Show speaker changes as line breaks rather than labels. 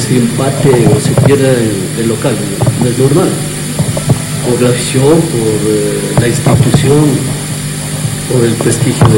se empate o se pierda el local, no es normal. Por la afición, por la institución, por el prestigio